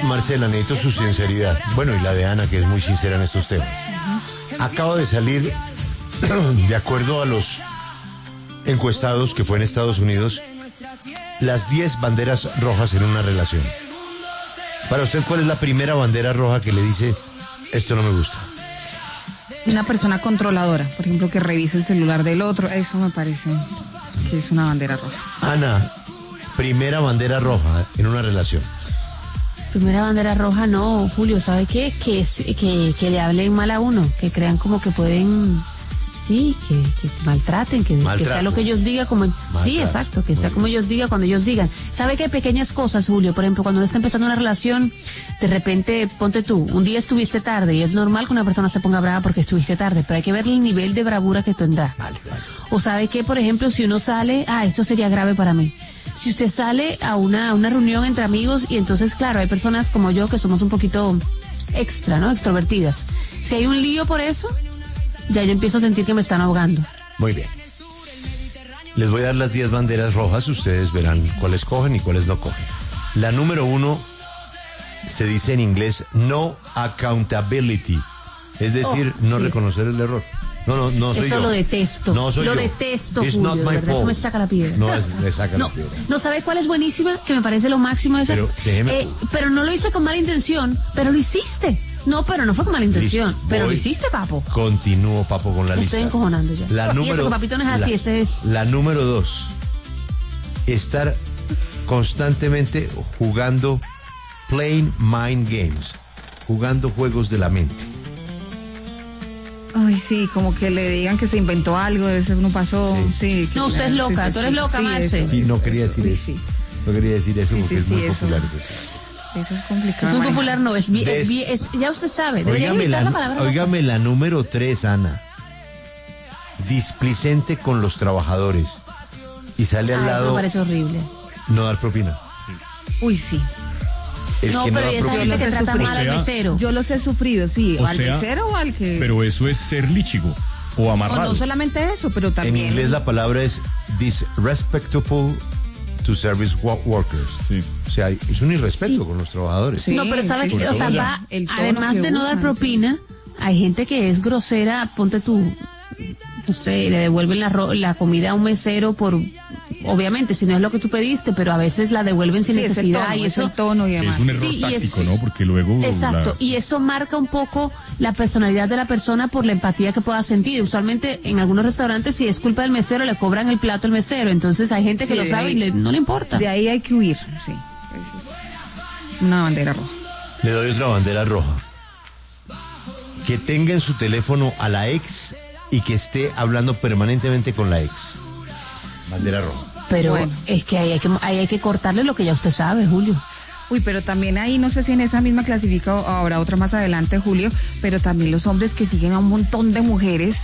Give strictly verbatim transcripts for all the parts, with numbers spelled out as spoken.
Marcela, necesito su sinceridad. Bueno, y la de Ana, que es muy sincera en estos temas. Acaba de salir, de acuerdo a los encuestados que fue en Estados Unidos, las diez banderas rojas en una relación. Para usted, ¿cuál es la primera bandera roja que le dice, esto no me gusta? Una persona controladora, por ejemplo, que revise el celular del otro, eso me parece que es una bandera roja. Ana, primera bandera roja en una relación. Primera bandera roja, no, Julio, ¿sabe qué? Que, es, que, que le hablen mal a uno, que crean como que pueden, sí, que, que maltraten, que, que sea lo que ellos digan, como, Maltrato. sí, exacto, que sea como ellos digan, cuando ellos digan. ¿Sabe qué? Pequeñas cosas, Julio, por ejemplo, cuando uno está empezando una relación, de repente, ponte tú, un día estuviste tarde, y es normal que una persona se ponga brava porque estuviste tarde, pero hay que ver el nivel de bravura que tendrá. Vale, vale. O sabe qué, por ejemplo, si uno sale, ah, esto sería grave para mí. Si usted sale a una, a una reunión entre amigos y entonces, claro, hay personas como yo que somos un poquito extra, ¿no? Extrovertidas. Si hay un lío por eso, ya yo empiezo a sentir que me están ahogando. Muy bien. Les voy a dar las diez banderas rojas, ustedes verán cuáles cogen y cuáles no cogen. La número uno se dice en inglés no accountability, es decir, oh, no sí. reconocer el error. No, no, no soy Esto yo. lo detesto. No soy lo yo. detesto, It's Julio, not my de verdad, fault. eso me saca la piedra. No, es, me saca no, la piedra. No, ¿sabe cuál es buenísima? Que me parece lo máximo eso. Pero, déjeme... eh, pero no lo hice con mala intención, pero lo hiciste. No, pero no fue con mala intención. Listo. Pero Voy. lo hiciste, papo. Continúo, papo, con la me lista. Estoy encojonando ya. La y número, eso que papito no es así, la, ese es. La número dos. Estar constantemente jugando playing mind games. Jugando juegos de la mente. Ay, sí, como que le digan que se inventó algo, eso no pasó. Sí. sí no, usted es loca, sí, sí, tú eres sí, loca, sí, Marce. Sí, no quería decir eso. Sí. No quería decir eso sí, porque sí, es muy sí, popular. Eso, eso es complicado. Es muy popular, no, es, bien, Des... es, bien, es ya usted sabe. Óigame la, la, palabra óigame la número tres, Ana. Displicente con los trabajadores. Y sale ah, al lado. Eso me parece horrible. No dar propina. Uy, sí. El no, que pero no esa gente que trata mal al mesero. Yo los he sufrido, sí, o al sea, mesero o al que... Pero eso es ser líchigo o amarrado. O no solamente eso, pero también... En inglés la palabra es disrespectful to service workers. Sí. O sea, es un irrespeto sí. con los trabajadores. Sí, no, pero ¿sabes sí, qué? O sea, va, además de no usan, dar propina, sí. hay gente que es grosera, ponte tú, no sé, le devuelven la, la comida a un mesero por... Obviamente, si no es lo que tú pediste, pero a veces la devuelven sin sí, necesidad. Es el tono, y eso, es el tono y demás. Sí, es un error sí, táctico, eso, ¿no? Porque luego... Exacto, la... y eso marca un poco la personalidad de la persona por la empatía que pueda sentir. Usualmente, en algunos restaurantes, si es culpa del mesero, le cobran el plato al mesero. Entonces, hay gente que sí, lo sabe ahí, y le, no le importa. De ahí hay que huir, sí. Una bandera roja. Le doy otra bandera roja. Que tenga en su teléfono a la ex y que esté hablando permanentemente con la ex. Bandera roja. Pero bueno. es que ahí hay que ahí hay que cortarle lo que ya usted sabe, Julio. Uy, pero también ahí, no sé si en esa misma clasifica o habrá otra más adelante, Julio, pero también los hombres que siguen a un montón de mujeres,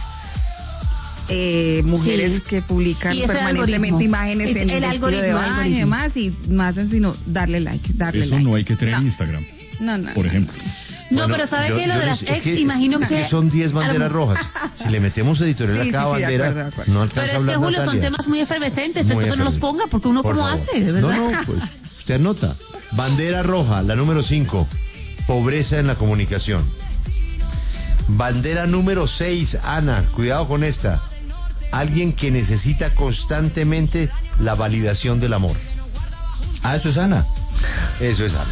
eh, mujeres sí. que publican permanentemente imágenes es en el, el estilo de baño y demás, y más sino darle like, darle Eso like. no hay que traer no. en Instagram, no, no, por ejemplo. No, bueno, pero ¿sabe yo, qué? Lo de las ex, que, imagino es, que... Es que son diez banderas rojas. Si le metemos editorial sí, a cada sí, sí, bandera, de acuerdo, de acuerdo. no alcanza pero a hablar. Pero es que, Julio, Natalia. son temas muy efervescentes, Muy entonces efervescente. no los ponga, porque uno Por cómo favor. hace, ¿verdad? No, no, pues, usted anota. Bandera roja, la número cinco, pobreza en la comunicación. Bandera número seis, Ana, cuidado con esta. Alguien que necesita constantemente la validación del amor. Ah, eso es Ana. Eso es Ana.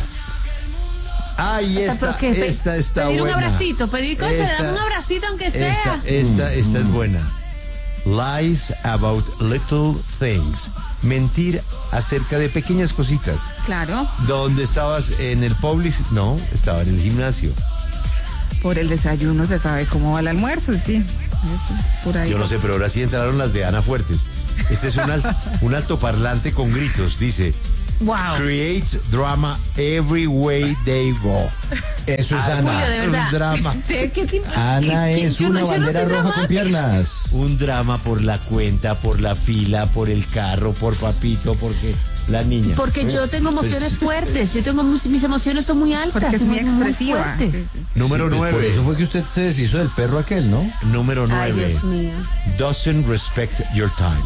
Ay, esta, esta, esta está pedir buena. un abracito, pedir cosas, dame un abracito aunque sea. Esta, esta, esta es buena. Lies about little things. Mentir acerca de pequeñas cositas. Claro. ¿Dónde estabas? ¿En el Publix? No, estaba en el gimnasio. Por el desayuno se sabe cómo va el almuerzo, sí. Eso, por ahí. Yo no sé, pero ahora sí entraron las de Ana Fuertes. Este es un, alt, un altoparlante con gritos, dice... Wow. Creates drama every way they go. Eso es Ana. Julio, de verdad. Un drama. ¿Qué, qué tipo, Ana qué, es qué, una no, bandera no roja dramática. con piernas. Un drama por la cuenta, por la fila, por el carro, por papito, porque la niña. Porque yo tengo emociones fuertes. Yo tengo mis, mis emociones son muy altas. Porque es muy muy expresiva. Muy sí, sí, sí. Número sí, pues nueve. Por eso fue que usted se deshizo del perro aquel, ¿no? Número Ay, nueve. Dios mío. Doesn't respect your time.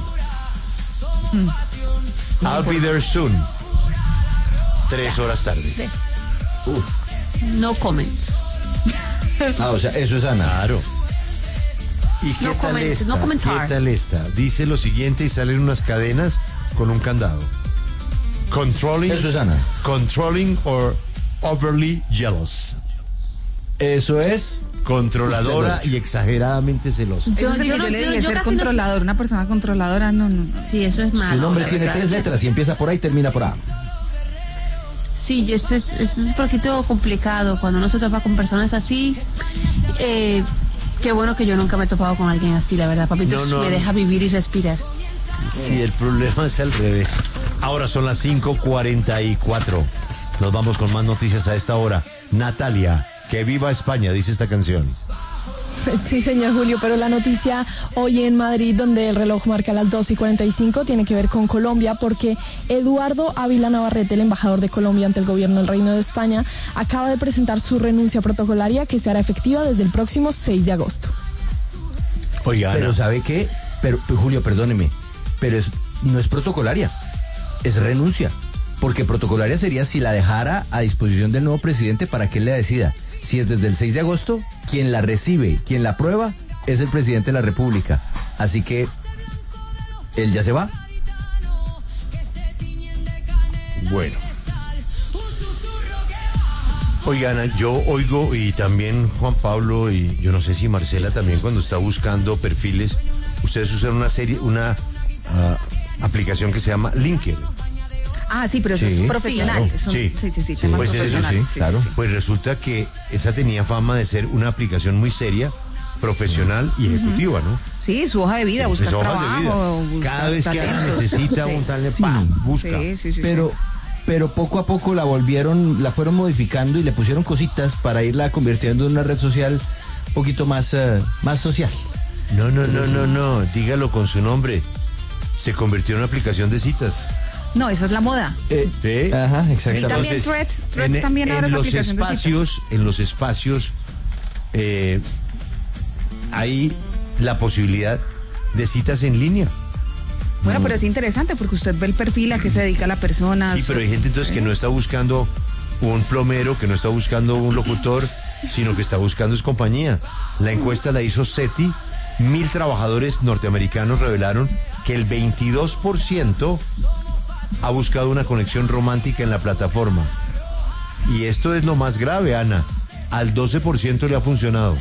Mm. I'll be there soon. Tres horas tarde. Uf. No comment. Ah, o sea, eso es Ana. Claro. ¿Y qué No tal comment, esta? no comentar. ¿Qué tal esta? Dice lo siguiente y salen unas cadenas con un candado. Controlling. Eso es Ana. Controlling or overly jealous. Eso es Controladora y exageradamente celosa. Yo, Yo- yo, yo yo no- le yo- dije yo ser casi no- controlador, una persona controladora, no, no, no. Sí, eso es malo. Su nombre la tiene verdad. tres letras y empieza por A y termina por A. Sí, y eso es, es un poquito complicado cuando uno se topa con personas así. Eh, qué bueno que yo nunca me he topado con alguien así, la verdad, papito. No, no. Me deja vivir y respirar. Sí, el problema es al revés. Ahora son las cinco cuarenta y cuatro. Nos vamos con más noticias a esta hora. Natalia, que viva España, dice esta canción. Sí, señor Julio, pero la noticia hoy en Madrid, donde el reloj marca las doce y cuarenta y cinco, tiene que ver con Colombia, porque Eduardo Ávila Navarrete, el embajador de Colombia ante el gobierno del Reino de España, acaba de presentar su renuncia protocolaria que se hará efectiva desde el próximo seis de agosto. Oiga, Pero Ana, ¿sabe qué? Pero, Julio, perdóneme, pero es, no es protocolaria, es renuncia. Porque protocolaria sería si la dejara a disposición del nuevo presidente para que él le decida. Si es desde el seis de agosto, quien la recibe, quien la aprueba, es el presidente de la República. Así que él ya se va. bueno. Oiga, Ana, yo oigo y también Juan Pablo y yo no sé si Marcela también cuando está buscando perfiles, ustedes usan una serie, una ah, aplicación que se llama LinkedIn. Ah, sí, pero eso Sí, es profesional. claro. Son- Sí. sí, sí, sí, Sí, temas pues eso profesionales. sí, claro. Pues resulta que esa tenía fama de ser una aplicación muy seria, profesional y ejecutiva, ¿no? Sí, su hoja de vida, buscar Pues hojas de trabajo. vida. buscar Cada vez que Ana talentos. necesita Sí. un talento, Sí. ¡pam! Busca. Sí, sí, sí. Pero, pero poco a poco la volvieron, la fueron modificando y le pusieron cositas para irla convirtiendo en una red social un poquito más, eh, más social. No, no, no, no, no. Dígalo con su nombre. Se convirtió en una aplicación de citas. No, esa es la moda. Eh, Sí. Ajá, Y exactamente. también Threads, Threads en, también ahora en es los aplicación de citas. espacios, en los espacios eh, hay la posibilidad de citas en línea. Bueno, pero es interesante porque usted ve el perfil a qué se dedica la persona. Sí, su- pero hay gente entonces que no está buscando un plomero, que no está buscando un locutor, sino que está buscando es compañía. La encuesta la hizo SETI. Mil trabajadores norteamericanos revelaron que el veintidós por ciento ha buscado una conexión romántica en la plataforma. Y esto es lo más grave, Ana. Al doce por ciento le ha funcionado.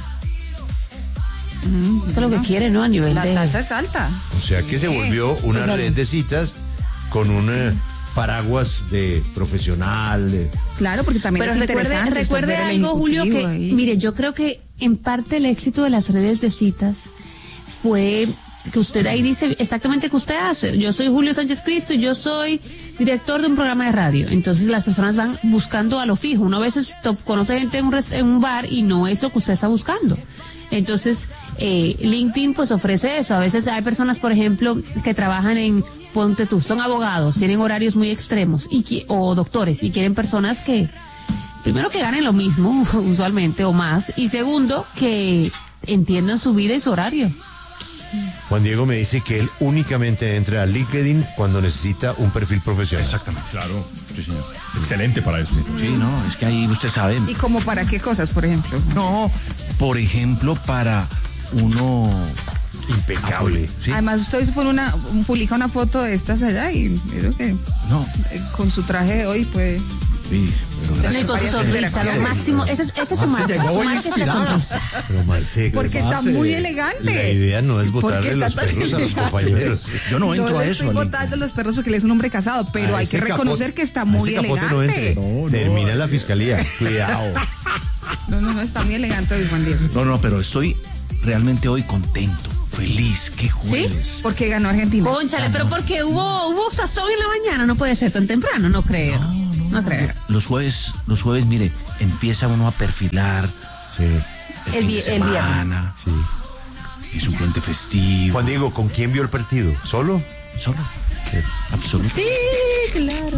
Es que lo que quiere, ¿no? A nivel La de... tasa es alta. O sea que se volvió una Pues, red de citas con un eh, paraguas de profesional. de- Claro, porque también Pero es recuerde, interesante. usted recuerde ver el algo, Julio, que, ejecutivo ahí. mire, yo creo que en parte el éxito de las redes de citas fue que usted ahí dice exactamente qué usted hace. Yo soy Julio Sánchez Cristo y yo soy director de un programa de radio. Entonces las personas van buscando a lo fijo. Uno a veces to- conoce gente en un, res- en un bar y no es lo que usted está buscando. Entonces, eh, LinkedIn pues ofrece eso. A veces hay personas, por ejemplo, que trabajan en, ponte tú, son abogados, tienen horarios muy extremos y qui- o doctores y quieren personas que, primero que ganen lo mismo, usualmente, o más, y segundo, que entiendan su vida y su horario. Juan Diego me dice que él únicamente entra a LinkedIn cuando necesita un perfil profesional. Exactamente. Claro, sí, señor. Es excelente para eso. Sí, no, es que ahí usted sabe. ¿Y como para qué cosas, por ejemplo? No, por ejemplo, para uno. Impecable. Sí, Además, usted se pone una, un- publica una foto de estas allá y creo que no, eh, con su traje de hoy puede... sí, pero gracias. Y con su varias sonrisa, lo interacciones. máximo, ese, es- ese es su marca, su marca es la sonrisa. Pero Marce, Porque ¿qué está pasa? muy elegante. La idea no es Porque botarle está los tan perros a los elegante. compañeros. Yo no entro no a le eso. estoy Alin. botando los perros porque él es un hombre casado, pero A hay que ese reconocer capote- que está a muy ese capote no elegante. entre. No, no, Termina en la fiscalía. Cuidado. No, no, no, está muy elegante hoy, Juan Diego. No, no, pero estoy realmente hoy contento, feliz, qué jueves. Porque ganó Argentina. Cónchale, pero porque hubo, hubo sazón en la mañana, no puede ser tan temprano, no creo. No, creo. Los jueves, los jueves, mire, empieza uno a perfilar. Sí, El, El fin vi- de el viernes. semana, sí. es un puente festivo. Juan Diego, ¿con quién vio el partido? ¿Solo? Solo. Absoluto. Sí, claro.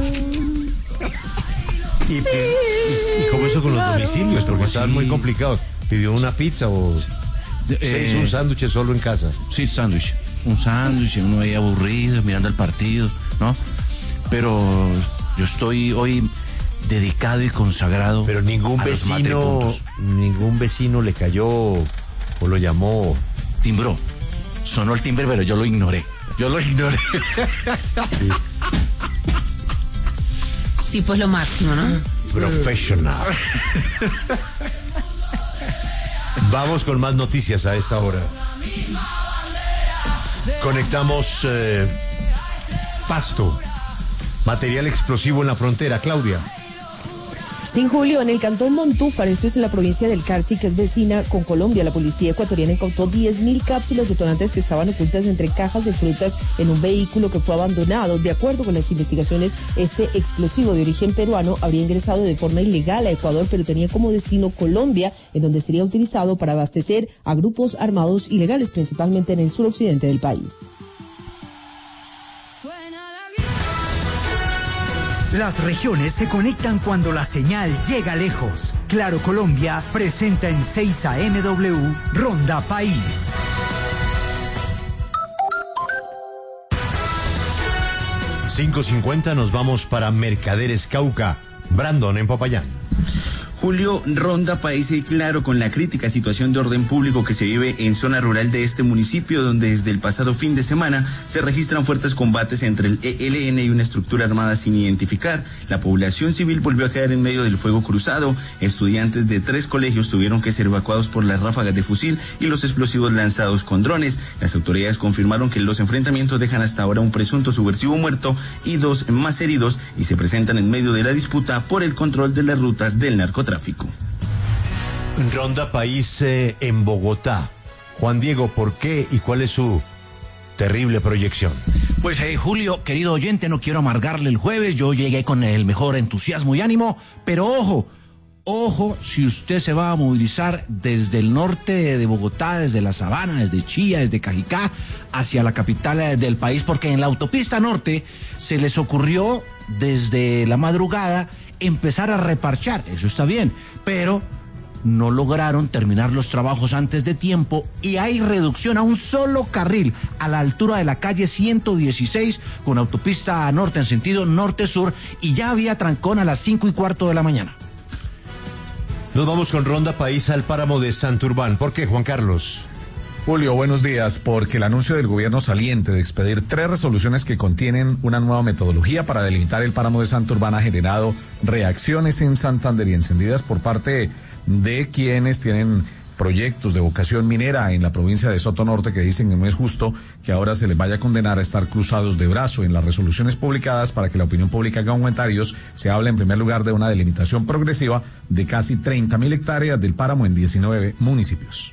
¿Y, y, y cómo eso con los domicilios? Porque estaban Sí. muy complicados. ¿Pidió una pizza o De- se hizo eh, un sándwich solo en casa? Sí, sándwich. Un sándwich, uno ahí aburrido, mirando el partido, ¿no? Pero yo estoy hoy dedicado y consagrado. Pero ningún a los vecino, matripuntos. ningún vecino le cayó o lo llamó. Timbró. Sonó el timbre, pero yo lo ignoré. Yo lo ignoré. Sí. Tipo es lo máximo, ¿no? Professional. Vamos con más noticias a esta hora. Conectamos eh, Pasto. Material explosivo en la frontera. Claudia. Sí, Julio, en el cantón Montúfar, esto es en la provincia del Carchi, que es vecina con Colombia, la policía ecuatoriana incautó diez mil cápsulas detonantes que estaban ocultas entre cajas de frutas en un vehículo que fue abandonado. De acuerdo con las investigaciones, este explosivo de origen peruano habría ingresado de forma ilegal a Ecuador, pero tenía como destino Colombia, en donde sería utilizado para abastecer a grupos armados ilegales, principalmente en el suroccidente del país. Las regiones se conectan cuando la señal llega lejos. Claro Colombia presenta en seis A M W Ronda País. cinco cincuenta nos vamos para Mercaderes Cauca. Brandon en Popayán. Julio, Ronda País y Claro con la crítica situación de orden público que se vive en zona rural de este municipio, donde desde el pasado fin de semana se registran fuertes combates entre el E L N y una estructura armada sin identificar. La población civil volvió a quedar en medio del fuego cruzado. Estudiantes de tres colegios tuvieron que ser evacuados por las ráfagas de fusil y los explosivos lanzados con drones. Las autoridades confirmaron que los enfrentamientos dejan hasta ahora un presunto subversivo muerto y dos más heridos, y se presentan en medio de la disputa por el control de las rutas del narcotráfico. Ronda País eh, en Bogotá. Juan Diego, ¿por qué y cuál es su terrible proyección? Pues eh, Julio, querido oyente, no quiero amargarle el jueves, yo llegué con el mejor entusiasmo y ánimo, pero ojo, ojo, si usted se va a movilizar desde el norte de Bogotá, desde la Sabana, desde Chía, desde Cajicá, hacia la capital eh, del país, porque en la autopista norte se les ocurrió desde la madrugada empezar a reparchar, eso está bien, pero no lograron terminar los trabajos antes de tiempo y hay reducción a un solo carril a la altura de la calle ciento dieciséis con autopista norte en sentido norte-sur, y ya había trancón a las cinco y cuarto de la mañana. Nos vamos con Ronda País al páramo de Santurbán. ¿Por qué, Juan Carlos? Julio, buenos días. Porque el anuncio del gobierno saliente de expedir tres resoluciones que contienen una nueva metodología para delimitar el páramo de Santurbán ha generado reacciones en Santander y encendidas por parte de quienes tienen proyectos de vocación minera en la provincia de Soto Norte, que dicen que no es justo que ahora se les vaya a condenar a estar cruzados de brazo. En las resoluciones publicadas, para que la opinión pública haga comentarios, se habla en primer lugar de una delimitación progresiva de casi treinta mil hectáreas del páramo en diecinueve municipios.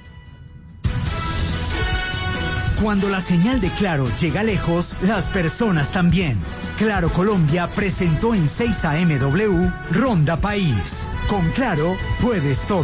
Cuando la señal de Claro llega lejos, las personas también. Claro Colombia presentó en seis A M W Ronda País. Con Claro puedes todo.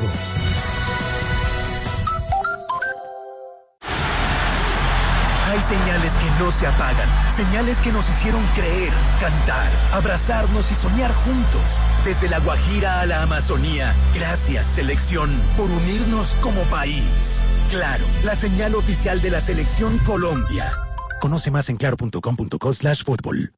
Hay señales que no se apagan, señales que nos hicieron creer, cantar, abrazarnos y soñar juntos. Desde la Guajira a la Amazonía, gracias selección por unirnos como país. Claro, la señal oficial de la selección Colombia. Conoce más en claro punto com punto co slash fútbol.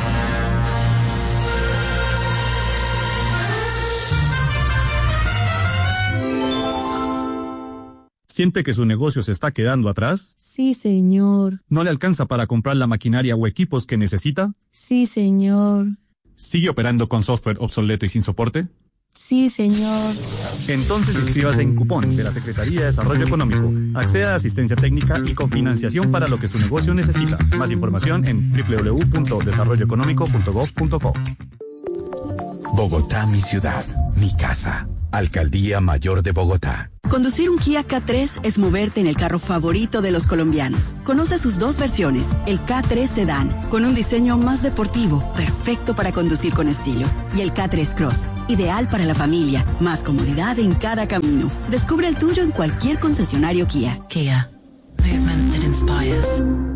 ¿Siente que su negocio se está quedando atrás? Sí, señor. ¿No le alcanza para comprar la maquinaria o equipos que necesita? Sí, señor. ¿Sigue operando con software obsoleto y sin soporte? Sí, señor. Entonces inscríbase en Cupón de la Secretaría de Desarrollo Económico. Acceda a asistencia técnica y cofinanciación para lo que su negocio necesita. Más información en doble u doble u doble u punto desarrollo económico punto gov punto co. Bogotá, mi ciudad, mi casa. Alcaldía Mayor de Bogotá. Conducir un Kia K tres es moverte en el carro favorito de los colombianos. Conoce sus dos versiones, el K tres Sedán, con un diseño más deportivo, perfecto para conducir con estilo, y el K tres Cross, ideal para la familia, más comodidad en cada camino. Descubre el tuyo en cualquier concesionario Kia. Kia, movement that inspires.